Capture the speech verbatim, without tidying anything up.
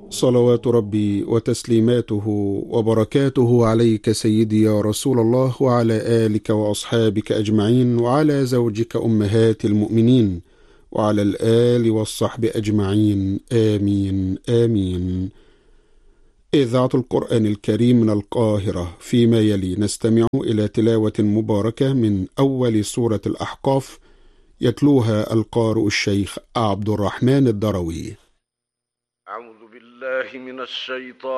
صلوات ربي وتسليماته وبركاته عليك سيدي يا رسول الله، وعلى آلك وأصحابك أجمعين، وعلى زوجك أمهات المؤمنين، وعلى الآل والصحب أجمعين، آمين آمين. إذاعة القرآن الكريم من القاهرة. فيما يلي نستمع إلى تلاوة مباركة من أول سورة الأحقاف، يتلوها القارئ الشيخ عبد الرحمن الدروي. أعوذ بالله من الشيطان